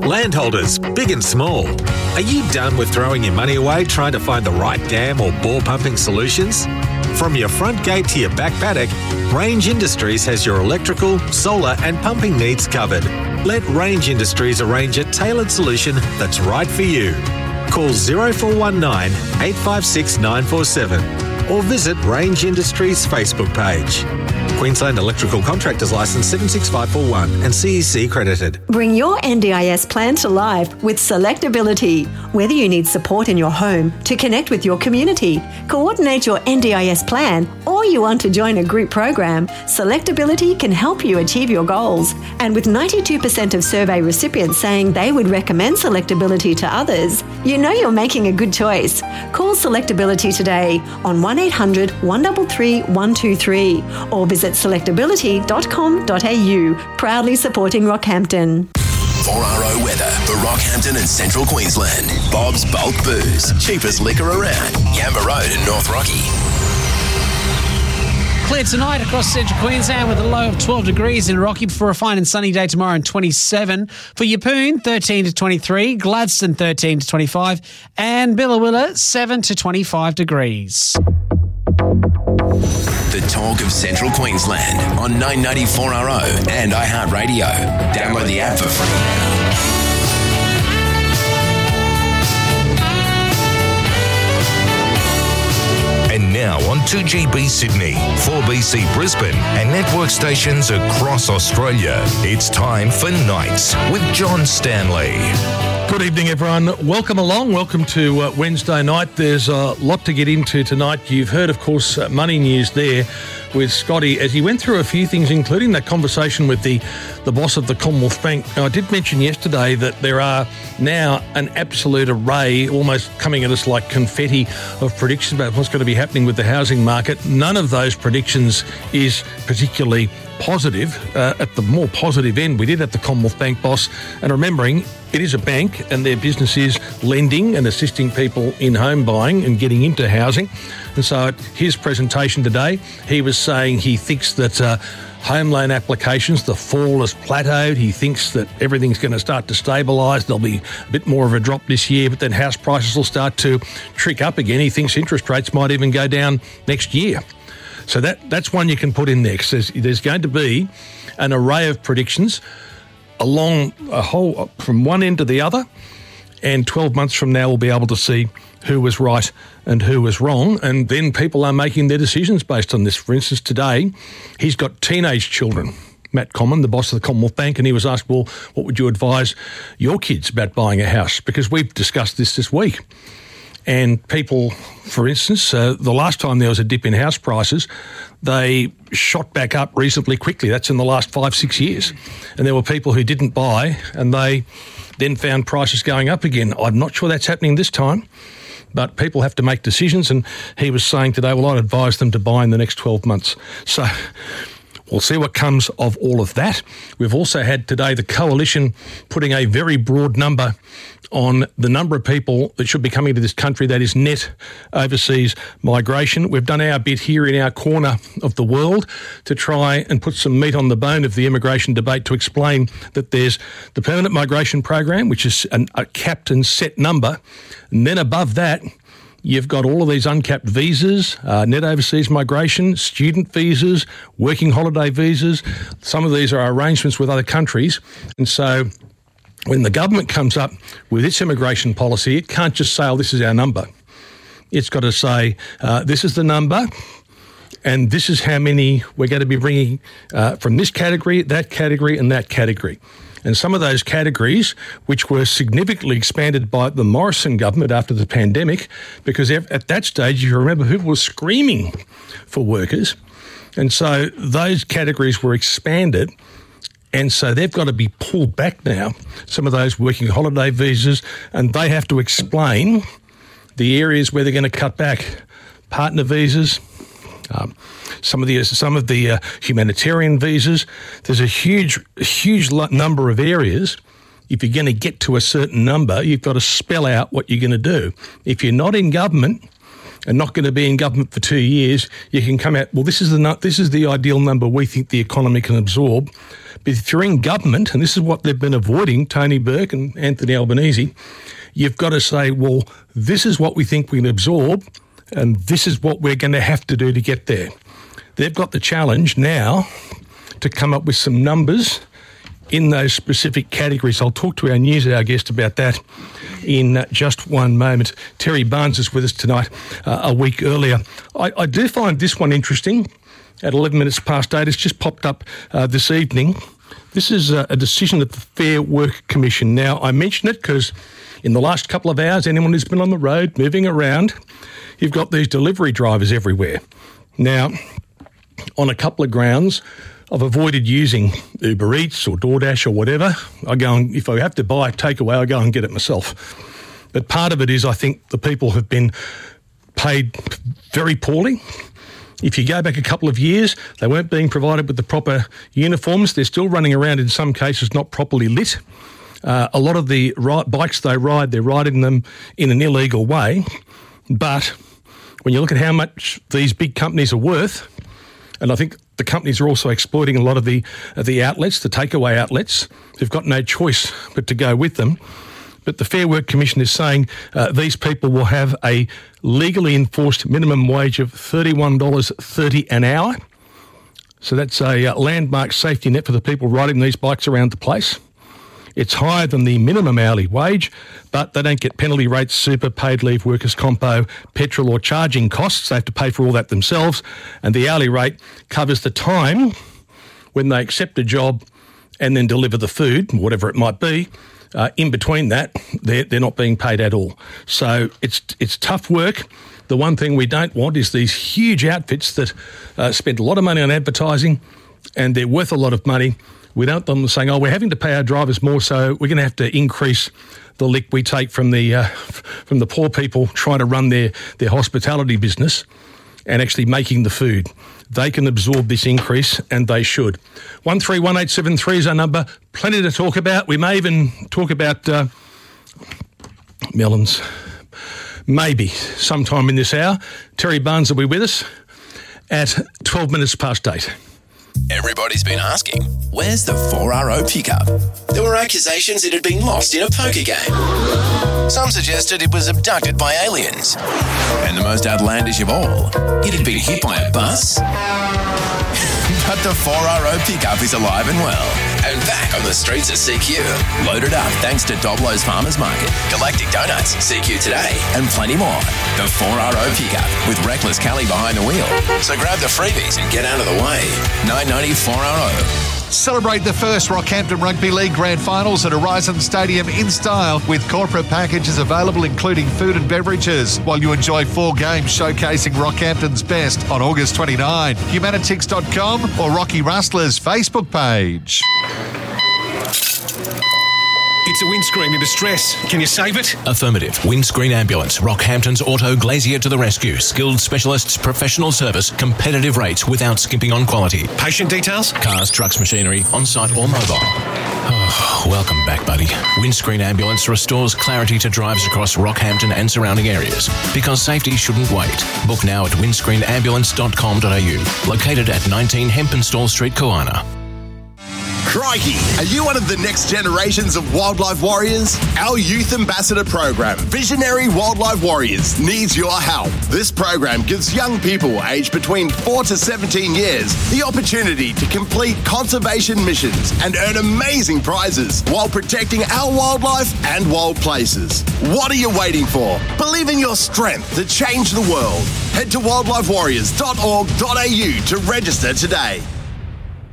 Landholders, big and small, are you done with throwing your money away trying to find the right dam or bore pumping solutions? From your front gate to your back paddock, Range Industries has your electrical, solar and pumping needs covered. Let Range Industries arrange a tailored solution that's right for you. Call 0419 856 947 or visit Range Industries Facebook page. Queensland Electrical Contractors Licence 76541 and CEC credited. Bring your NDIS plan to life with Selectability. Whether you need support in your home to connect with your community, coordinate your NDIS plan, or you want to join a group program, Selectability can help you achieve your goals. And with 92% of survey recipients saying they would recommend Selectability to others, you know you're making a good choice. Call Selectability today on 1800 133 123 or visit selectability.com.au, proudly supporting Rockhampton. 4RO weather for Rockhampton and Central Queensland. Bob's Bulk Booze, cheapest liquor around. Yamba Road in North Rocky. Clear tonight across Central Queensland with a low of 12 degrees in Rocky before a fine and sunny day tomorrow and 27. For Yeppoon, 13 to 23, Gladstone, 13 to 25, and Billawilla, 7 to 25 degrees. The talk of Central Queensland on 994RO and iHeartRadio. Download the app for free now. And now on 2GB Sydney, 4BC Brisbane and network stations across Australia. It's time for Nights with John Stanley. Good evening, everyone. Welcome along. Welcome to Wednesday night. There's a lot to get into tonight. You've heard, of course, money news there with Scotty as he went through a few things, including that conversation with the boss of the Commonwealth Bank. Now, I did mention yesterday that there are now an absolute array, almost coming at us like confetti, of predictions about what's going to be happening with the housing market. None of those predictions is particularly positive. At the more positive end, we did have the Commonwealth Bank boss, and remembering it is a bank and their business is lending and assisting people in home buying and getting into housing. And so at his presentation today, he was saying he thinks that home loan applications, the fall has plateaued. He thinks that everything's going to start to stabilise. There'll be a bit more of a drop this year, but then house prices will start to trick up again. He thinks interest rates might even go down next year. So that's one you can put in there, because there's going to be an array of predictions along a whole, from one end to the other, and 12 months from now we'll be able to see who was right and who was wrong, and then people are making their decisions based on this. For instance, today he's got teenage children, Matt Common, the boss of the Commonwealth Bank, and he was asked, well, what would you advise your kids about buying a house? Because we've discussed this week. And people, for instance, the last time there was a dip in house prices, they shot back up reasonably quickly. That's in the last 5-6 years. And there were people who didn't buy and they then found prices going up again. I'm not sure that's happening this time, but people have to make decisions. And he was saying today, well, I'd advise them to buy in the next 12 months. So we'll see what comes of all of that. We've also had today the Coalition putting a very broad number on the number of people that should be coming to this country, that is net overseas migration. We've done our bit here in our corner of the world to try and put some meat on the bone of the immigration debate, to explain that there's the permanent migration program, which is a capped and set number, and then above that you've got all of these uncapped visas, net overseas migration, student visas, working holiday visas. Some of these are arrangements with other countries. And so when the government comes up with its immigration policy, it can't just say, oh, this is our number. It's got to say, this is the number, and this is how many we're going to be bringing from this category, that category, and that category. And some of those categories, which were significantly expanded by the Morrison government after the pandemic, because at that stage, you remember, people were screaming for workers. And so those categories were expanded. And so they've got to be pulled back now, some of those working holiday visas, and they have to explain the areas where they're going to cut back. Partner visas, some of the humanitarian visas. There's a huge number of areas. If you're going to get to a certain number, you've got to spell out what you're going to do. If you're not in government and not going to be in government for 2 years, you can come out, well, this is the ideal number we think the economy can absorb, But if you're in government, and this is what they've been avoiding, Tony Burke and Anthony Albanese, you've got to say, well, this is what we think we can absorb, and this is what we're going to have to do to get there. They've got the challenge now to come up with some numbers in those specific categories. I'll talk to our news hour guest about that in just one moment. Terry Barnes is with us tonight a week earlier. I do find this one interesting. At 11 minutes past 8, it's just popped up this evening. This is a decision of the Fair Work Commission. Now, I mention it because in the last couple of hours, anyone who's been on the road, moving around, you've got these delivery drivers everywhere. Now, on a couple of grounds, I've avoided using Uber Eats or DoorDash or whatever. If I have to buy a takeaway, I go and get it myself. But part of it is I think the people have been paid very poorly. If you go back a couple of years, they weren't being provided with the proper uniforms. They're still running around, in some cases, not properly lit. A lot of the bikes they ride, they're riding them in an illegal way. But when you look at how much these big companies are worth, and I think the companies are also exploiting a lot of the outlets, the takeaway outlets, who've got no choice but to go with them. But the Fair Work Commission is saying these people will have a legally enforced minimum wage of $31.30 an hour. So that's a landmark safety net for the people riding these bikes around the place. It's higher than the minimum hourly wage, but they don't get penalty rates, super, paid leave, workers' compo, petrol or charging costs. They have to pay for all that themselves. And the hourly rate covers the time when they accept a job and then deliver the food, whatever it might be. In between that, they're not being paid at all. So it's tough work. The one thing we don't want is these huge outfits that spend a lot of money on advertising and they're worth a lot of money. We don't want them saying, we're having to pay our drivers more, so we're going to have to increase the lick we take from the poor people trying to run their hospitality business and actually making the food. They can absorb this increase, and they should. 131873 is our number. Plenty to talk about. We may even talk about melons. Maybe sometime in this hour. Terry Barnes will be with us at 12 minutes past 8. Everybody's been asking, where's the 4RO pickup? There were accusations it had been lost in a poker game. Some suggested it was abducted by aliens. And the most outlandish of all, it had been hit by a bus. But the 4RO pickup is alive and well, and back on the streets of CQ. Loaded up thanks to Doblo's Farmers Market, Galactic Donuts, CQ Today, and plenty more. The 4RO pickup with Reckless Kelly behind the wheel. So grab the freebies and get out of the way. 990 4RO. Celebrate the first Rockhampton Rugby League Grand Finals at Horizon Stadium in style with corporate packages available including food and beverages while you enjoy 4 games showcasing Rockhampton's best on August 29. Humanitix.com or Rocky Rustler's Facebook page. It's a windscreen in distress. Can you save it? Affirmative. Windscreen Ambulance. Rockhampton's Auto Glazier to the rescue. Skilled specialists, professional service, competitive rates without skimping on quality. Patient details? Cars, trucks, machinery, on-site or mobile. Oh, welcome back, buddy. Windscreen Ambulance restores clarity to drives across Rockhampton and surrounding areas. Because safety shouldn't wait. Book now at windscreenambulance.com.au. Located at 19 Hempenstall Street, Koana. Crikey, are you one of the next generations of wildlife warriors? Our youth ambassador program, Visionary Wildlife Warriors, needs your help. This program gives young people aged between 4 to 17 years the opportunity to complete conservation missions and earn amazing prizes while protecting our wildlife and wild places. What are you waiting for? Believe in your strength to change the world. Head to wildlifewarriors.org.au to register today.